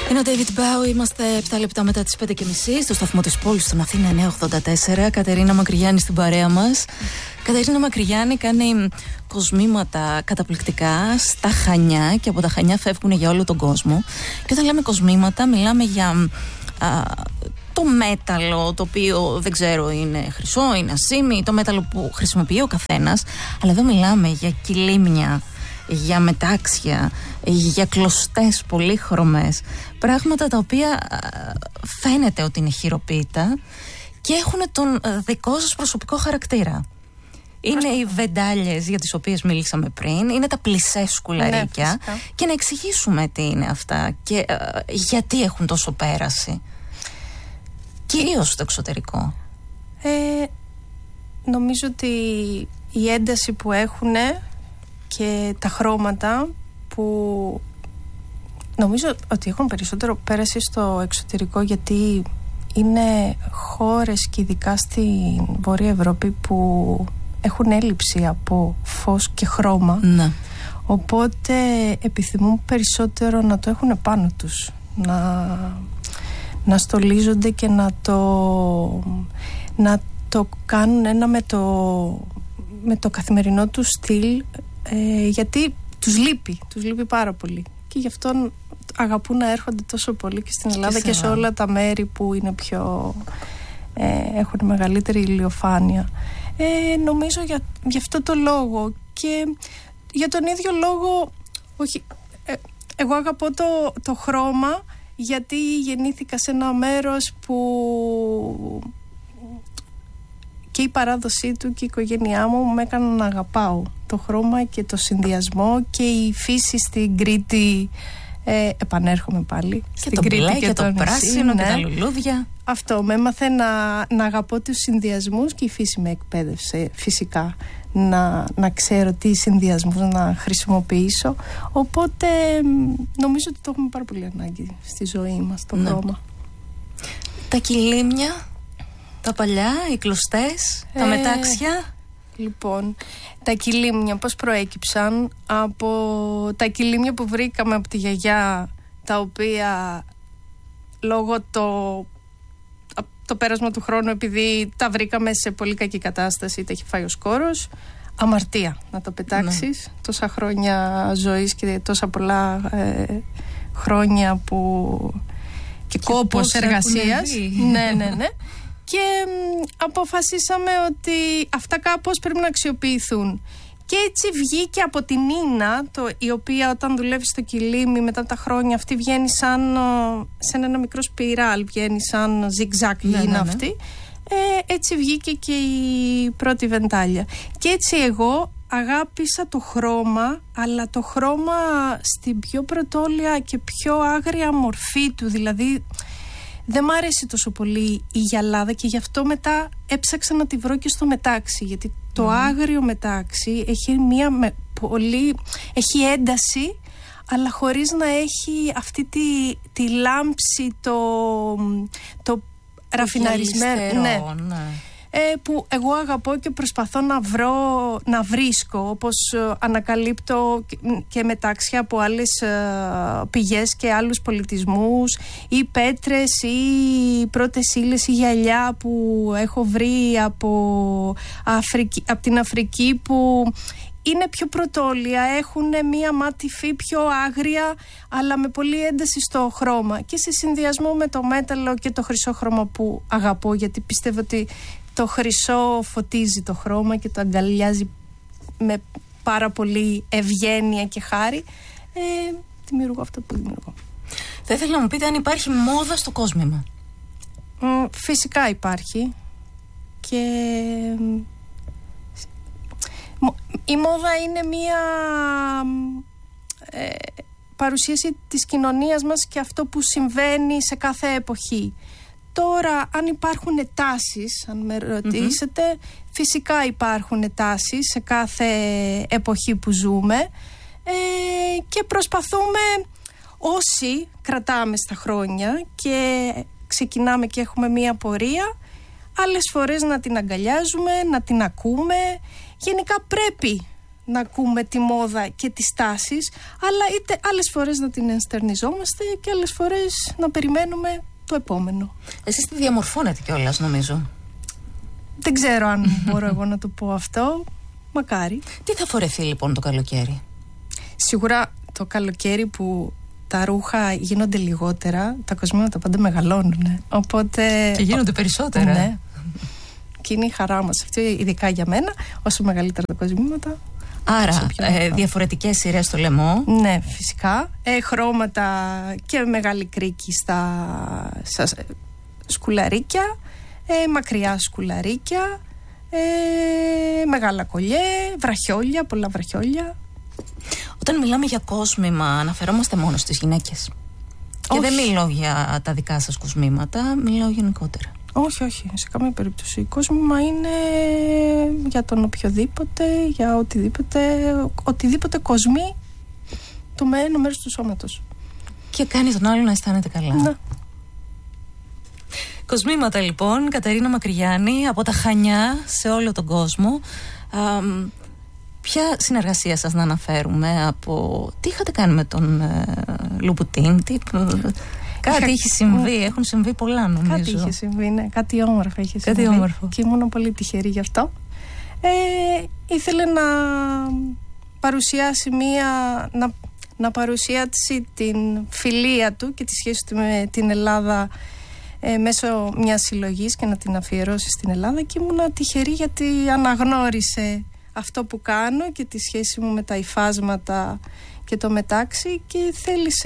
Είναι ο David Bowie, είμαστε 7 λεπτά μετά τις 5:30 στο σταθμό της πόλης στον Αθήνα 984. Κατερίνα Μακρυγιάννη στην παρέα μας. Κατερίνα Μακρυγιάννη κάνει κοσμήματα καταπληκτικά στα Χανιά και από τα Χανιά φεύγουν για όλο τον κόσμο. Και όταν λέμε κοσμήματα, μιλάμε για το μέταλλο, το οποίο δεν ξέρω είναι χρυσό, είναι ασήμι, το μέταλλο που χρησιμοποιεί ο καθένας. Αλλά εδώ μιλάμε για κυλίμια, για μετάξια, για κλωστές πολύχρωμες, πράγματα τα οποία φαίνεται ότι είναι χειροποίητα και έχουν τον δικό σας προσωπικό χαρακτήρα. Είναι οι βεντάλιες για τις οποίες μίλησαμε πριν, είναι τα πλισέ σκουλαρίκια, και να εξηγήσουμε τι είναι αυτά και γιατί έχουν τόσο πέραση, κυρίως στο εξωτερικό. Νομίζω ότι η ένταση που έχουν και τα χρώματα που νομίζω ότι έχουν περισσότερο πέραση στο εξωτερικό, γιατί είναι χώρες και ειδικά στην Βόρεια Ευρώπη που έχουν έλλειψη από φως και χρώμα. Ναι. Οπότε επιθυμούν περισσότερο να το έχουν πάνω τους, να στολίζονται και να το κάνουν ένα με το καθημερινό του στυλ, γιατί τους λείπει πάρα πολύ και γι' αυτό αγαπούν να έρχονται τόσο πολύ και στην Ελλάδα και σε όλα τα μέρη που είναι πιο έχουν μεγαλύτερη ηλιοφάνεια. Νομίζω γι' αυτό το λόγο και για τον ίδιο λόγο, όχι, εγώ αγαπώ το χρώμα, γιατί γεννήθηκα σε ένα μέρος που και η παράδοσή του και η οικογένειά μου με έκαναν να αγαπάω το χρώμα και το συνδυασμό, και η φύση στην Κρήτη, επανέρχομαι πάλι και στην το Κρήτη μπλε και το πράσινο, ναι, και τα λουλούδια. Αυτό με έμαθε να αγαπώ τους συνδυασμούς, και η φύση με εκπαίδευσε φυσικά να ξέρω τι συνδυασμούς να χρησιμοποιήσω, οπότε νομίζω ότι το έχουμε πάρα πολύ ανάγκη στη ζωή μας το χρώμα. Τα κυλίμια, τα παλιά, οι κλωστές, τα μετάξια. Λοιπόν, τα κυλίμια πώς προέκυψαν? Από τα κυλίμια που βρήκαμε από τη γιαγιά, τα οποία λόγω το πέρασμα του χρόνου, επειδή τα βρήκαμε σε πολύ κακή κατάσταση, τα είχε φάει ο σκόρος, αμαρτία να τα πετάξεις, τόσα χρόνια ζωής και τόσα πολλά χρόνια και κόπος εργασίας. Ναι. Και αποφασίσαμε ότι αυτά κάπως πρέπει να αξιοποιηθούν. Και έτσι βγήκε από την Νίνα, η οποία όταν δουλεύει στο κυλίμι μετά τα χρόνια, αυτή βγαίνει σαν ένα μικρό σπιράλ, βγαίνει σαν zigzag αυτή. Έτσι βγήκε και η πρώτη βεντάλια. Και έτσι εγώ αγάπησα το χρώμα, αλλά το χρώμα στην πιο πρωτόλια και πιο άγρια μορφή του, δηλαδή δεν μ' αρέσει τόσο πολύ η γυαλάδα, και γι' αυτό μετά έψαξα να τη βρω και στο μετάξι, γιατί το άγριο μετάξι έχει ένταση, αλλά χωρίς να έχει αυτή τη λάμψη, το ραφιναρισμένο, που εγώ αγαπώ και προσπαθώ να βρίσκω, όπως ανακαλύπτω και μετάξια από άλλες πηγές και άλλους πολιτισμούς, ή πέτρες ή πρώτες ύλες ή γυαλιά που έχω βρει από την Αφρική, που είναι πιο πρωτόλια, έχουν μία μάτιφη πιο άγρια, αλλά με πολύ ένταση στο χρώμα, και σε συνδυασμό με το μέταλλο και το χρυσό χρώμα που αγαπώ, γιατί πιστεύω ότι το χρυσό φωτίζει το χρώμα και το αγκαλιάζει με πάρα πολύ ευγένεια και χάρη. Δημιουργώ αυτό που δημιουργώ. Θα ήθελα να μου πείτε αν υπάρχει μόδα στο κόσμημα. Φυσικά υπάρχει. Και η μόδα είναι μία παρουσίαση της κοινωνίας μας και αυτό που συμβαίνει σε κάθε εποχή. Τώρα, αν υπάρχουν τάσεις, αν με ρωτήσετε, φυσικά υπάρχουν τάσεις σε κάθε εποχή που ζούμε, και προσπαθούμε, όσοι κρατάμε στα χρόνια και ξεκινάμε και έχουμε μία πορεία, άλλες φορές να την αγκαλιάζουμε, να την ακούμε. Γενικά πρέπει να ακούμε τη μόδα και τις τάσεις, αλλά είτε άλλες φορές να την ενστερνιζόμαστε και άλλες φορές να περιμένουμε το επόμενο. Εσείς τη διαμορφώνετε κιόλας, νομίζω. Δεν ξέρω αν μπορώ εγώ να το πω αυτό. Μακάρι. Τι θα φορεθεί λοιπόν το καλοκαίρι? Σίγουρα το καλοκαίρι που τα ρούχα γίνονται λιγότερα, τα κοσμήματα πάντα μεγαλώνουν. Οπότε. Και γίνονται περισσότερα. Ναι. Και είναι η χαρά μας αυτή, ειδικά για μένα. Όσο μεγαλύτερα τα κοσμήματα. Άρα, διαφορετικές σειρές στο λαιμό. Ναι, φυσικά. Χρώματα και μεγάλη κρίκη στα σκουλαρίκια, μακριά σκουλαρίκια, μεγάλα κολλιέ, βραχιόλια, πολλά βραχιόλια. Όταν μιλάμε για κόσμημα, αναφερόμαστε μόνο στις γυναίκες? Και δεν μιλώ για τα δικά σας κοσμήματα, μιλάω γενικότερα. Όχι, όχι, σε καμία περίπτωση. Κόσμημα είναι για τον οποιοδήποτε, για οτιδήποτε κοσμεί το ένα μέρος του σώματος. Και κάνει τον άλλο να αισθάνεται καλά. Ναι. Κοσμήματα λοιπόν, Κατερίνα Μακρυγιάννη, από τα Χανιά σε όλο τον κόσμο. Ποια συνεργασία σας να αναφέρουμε? Τι είχατε κάνει με τον Λουμπουτίν? Κάτι είχε συμβεί, έχουν συμβεί πολλά νομίζω. Κάτι είχε συμβεί, ναι, κάτι όμορφο είχε συμβεί. Κάτι όμορφο. Και ήμουν πολύ τυχερή γι' αυτό. Ήθελε να παρουσιάσει να παρουσιάσει την φιλία του και τη σχέση του με την Ελλάδα μέσω μιας συλλογής και να την αφιερώσει στην Ελλάδα, και ήμουν τυχερή γιατί αναγνώρισε αυτό που κάνω και τη σχέση μου με τα υφάσματα και το μετάξι, και θέλησε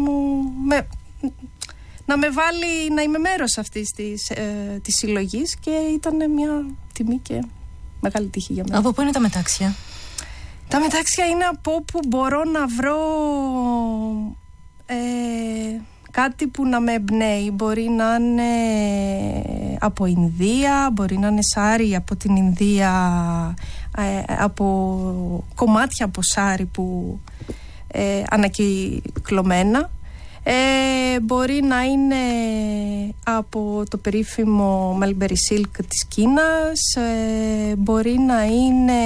να με βάλει να είμαι μέρος αυτής της συλλογής, και ήταν μια τιμή και μεγάλη τύχη για μένα. Από πού είναι τα μετάξια? Τα μετάξια είναι από όπου μπορώ να βρω κάτι που να με εμπνέει. Μπορεί να είναι από Ινδία, μπορεί να είναι σάρι από την Ινδία, από κομμάτια από σάρι που ανακυκλωμένα. Μπορεί να είναι από το περίφημο Mulberry Silk της Κίνας, μπορεί να είναι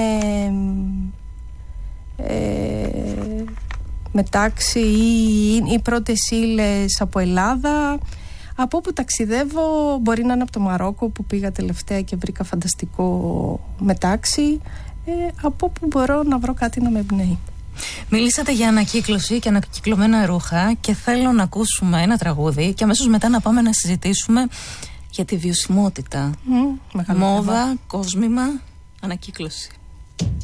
μετάξι ή πρώτες ύλες από Ελλάδα. Από όπου ταξιδεύω, μπορεί να είναι από το Μαρόκο που πήγα τελευταία και βρήκα φανταστικό μετάξι. Από όπου μπορώ να βρω κάτι να με εμπνέει. Μιλήσατε για ανακύκλωση και ανακυκλωμένα ρούχα, και θέλω να ακούσουμε ένα τραγούδι και αμέσως μετά να πάμε να συζητήσουμε για τη βιωσιμότητα. Μόδα, κόσμημα, ανακύκλωση.